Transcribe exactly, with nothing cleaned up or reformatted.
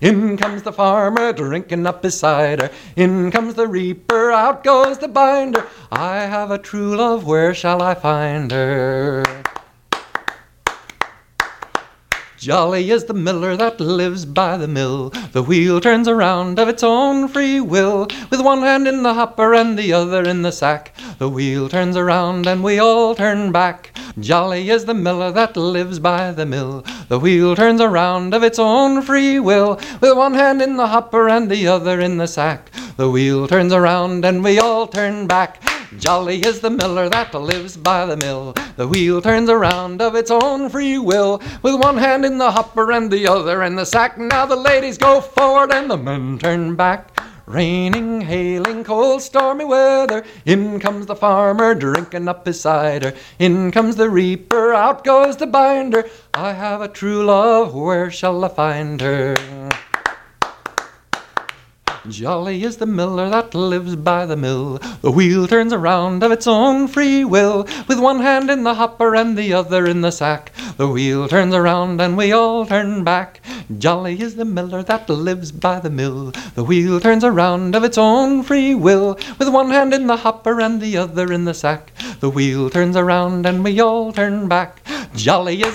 In comes the farmer, drinking up his cider. In comes the reaper, out goes the binder. I have a true love, where shall I find her? Jolly is the miller that lives by the mill. The wheel turns around of its own free will. With one hand in the hopper and the other in the sack, the wheel turns around and we all turn back. Jolly is the miller that lives by the mill. The wheel turns around of its own free will. With one hand in the hopper and the other in the sack, the wheel turns around and we all turn back. Jolly is the miller that lives by the mill. The wheel turns around of its own free will. With one hand in the hopper and the other in the sack. Now the ladies go forward and the men turn back. Raining, hailing, cold, stormy weather. In comes the farmer, drinking up his cider. In comes the reaper, out goes the binder. I have a true love, where shall I find her? Jolly is the miller that lives by the mill. The wheel turns around of its own free will. With one hand in the hopper and the other in the sack, the wheel turns around and we all turn back. Jolly is the miller that lives by the mill. The wheel turns around of its own free will. With one hand in the hopper and the other in the sack, the wheel turns around and we all turn back. Jolly is